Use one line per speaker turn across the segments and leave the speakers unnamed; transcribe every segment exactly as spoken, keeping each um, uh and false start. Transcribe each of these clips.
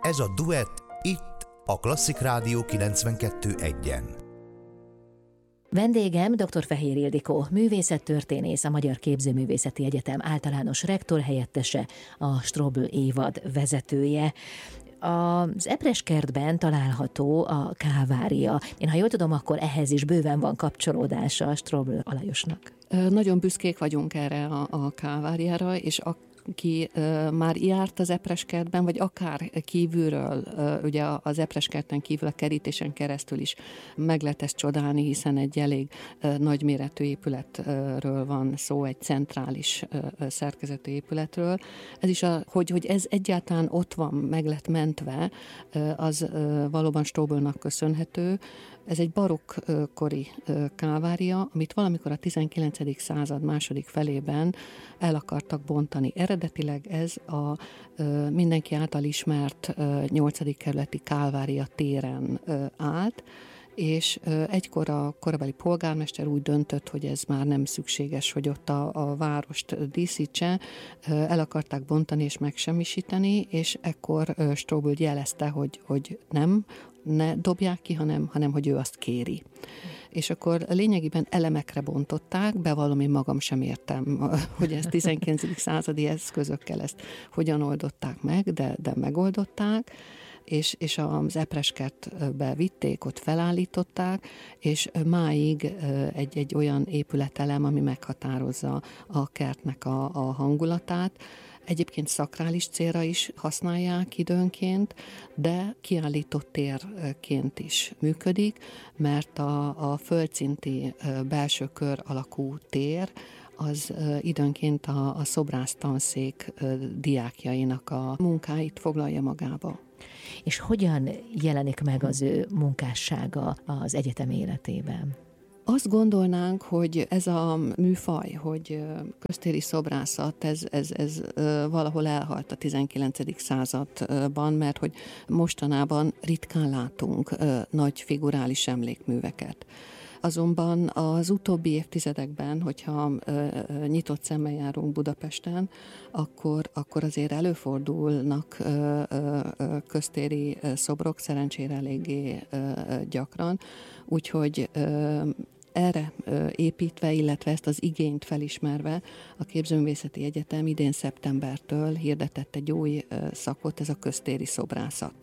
Ez a Duett itt a Klasszik Rádió kilencvenkettő egyen.
Vendégem dr. Fehér Ildikó, művészettörténész, a Magyar Képzőművészeti Egyetem általános rektor helyettese, a Strobl évad vezetője. Az Epreskertben található a Kávária. Én ha jól tudom, akkor ehhez is bőven van kapcsolódása a Strobl Alajosnak.
Nagyon büszkék vagyunk erre a, a Káváriára, és a aki uh, már járt az Epreskertben, vagy akár kívülről, uh, ugye az Epreskerten kívül a kerítésen keresztül is meg lehet ezt csodálni, hiszen egy elég uh, nagyméretű épületről van szó, egy centrális uh, szerkezetű épületről. Ez is, a, hogy, hogy ez egyáltalán ott van, meg lett mentve, uh, az uh, valóban Stroblnak köszönhető. Ez egy barokkori kávária, amit valamikor a tizenkilencedik század második felében el akartak bontani. Eredetileg ez a mindenki által ismert nyolcadik kerületi Kálvária téren állt, és egykor a korabeli polgármester úgy döntött, hogy ez már nem szükséges, hogy ott a, a várost díszítse, el akarták bontani és megsemmisíteni, és ekkor Strobl jelezte, hogy, hogy nem, ne dobják ki, hanem, hanem hogy ő azt kéri. És akkor lényegében elemekre bontották, bevallom, én magam sem értem, hogy ez tizenkilencedik századi eszközökkel ezt hogyan oldották meg, de, de megoldották, és, és az Epreskertbe vitték, ott felállították, és máig egy, egy olyan épületelem, ami meghatározza a kertnek a, a hangulatát. Egyébként szakrális célra is használják időnként, de kiállított térként is működik, mert a, a földszinti belső kör alakú tér az időnként a, a szobrásztanszék diákjainak a munkáit foglalja magába.
És hogyan jelenik meg az ő munkássága az egyetem életében?
Azt gondolnánk, hogy ez a műfaj, hogy köztéri szobrászat, ez, ez, ez valahol elhalt a tizenkilencedik században, mert hogy mostanában ritkán látunk nagy figurális emlékműveket. Azonban az utóbbi évtizedekben, hogyha nyitott szemmel járunk Budapesten, akkor, akkor azért előfordulnak köztéri szobrok, szerencsére eléggé gyakran, úgyhogy erre építve, illetve ezt az igényt felismerve a Képzőművészeti Egyetem idén szeptembertől hirdetett egy új szakot, ez a köztéri szobrászat.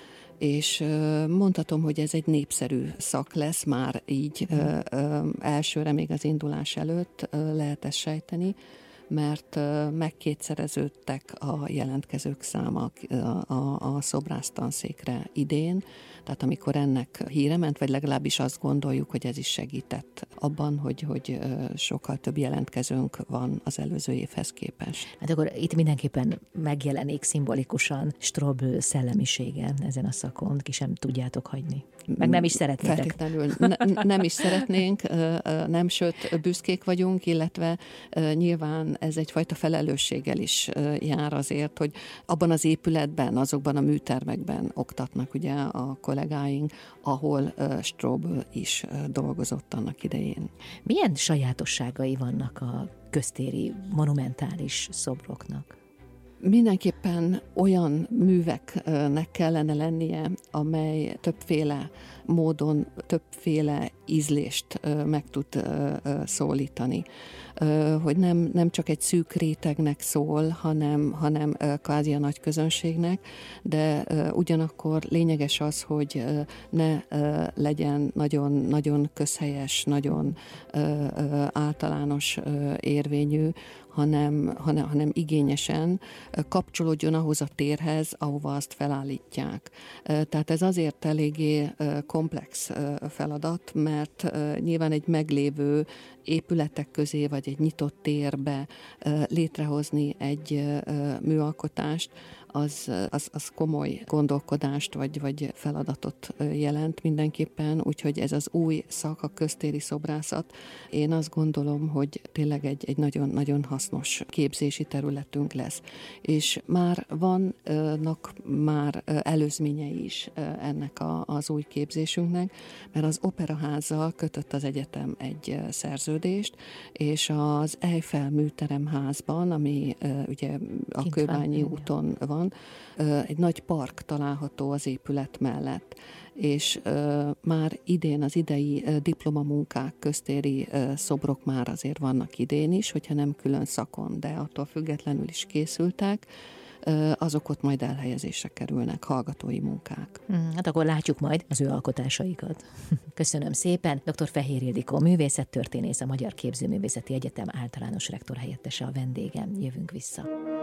És mondhatom, hogy ez egy népszerű szak lesz, már így elsőre, még az indulás előtt lehet ezt sejteni, mert megkétszereződtek a jelentkezők száma a, a, a szobrásztanszékre idén, tehát amikor ennek híre ment, vagy legalábbis azt gondoljuk, hogy ez is segített abban, hogy, hogy sokkal több jelentkezőnk van az előző évhez képest.
Hát akkor itt mindenképpen megjelenik szimbolikusan Strobl szellemisége ezen a szakon, ki sem tudjátok hagyni. Meg nem is szeretnétek.
Feltétlenül ne, nem is szeretnénk, nem, sőt, büszkék vagyunk, illetve nyilván ez egyfajta felelősséggel is jár azért, hogy abban az épületben, azokban a műtermekben oktatnak ugye a kollégáink, ahol Strobl is dolgozott annak idején.
Milyen sajátosságai vannak a köztéri monumentális szobroknak?
Mindenképpen olyan műveknek kellene lennie, amely többféle módon, többféle ízlést meg tud szólítani. Hogy nem, nem csak egy szűk rétegnek szól, hanem, hanem kvázi a nagy közönségnek, de ugyanakkor lényeges az, hogy ne legyen nagyon, nagyon közhelyes, nagyon általános érvényű, hanem, hanem, hanem igényesen kapcsolódjon ahhoz a térhez, ahova azt felállítják. Tehát ez azért eléggé komplex feladat, mert nyilván egy meglévő épületek közé, vagy egy nyitott térbe létrehozni egy műalkotást, az, az, az komoly gondolkodást vagy, vagy feladatot jelent mindenképpen, úgyhogy ez az új szak, a köztéri szobrászat, én azt gondolom, hogy tényleg egy, egy nagyon, nagyon hasznos hasznos képzési területünk lesz. És már vannak már előzményei is ennek a, az új képzésünknek, mert az Operaházzal kötött az egyetem egy szerződést, és az Eiffel műteremházban, ami ugye a
Kint
Kőbányi
van,
úton van, egy nagy park található az épület mellett, és uh, már idén az idei uh, diplomamunkák, köztéri uh, szobrok már azért vannak idén is, hogyha nem külön szakon, de attól függetlenül is készültek, uh, azok ott majd elhelyezésre kerülnek, hallgatói munkák.
Hmm, hát akkor látjuk majd az ő alkotásaikat. Köszönöm szépen. dr. Fehér Ildikó, művészettörténész, a Magyar Képzőművészeti Egyetem általános rektor helyettese a vendégem. Jövünk vissza.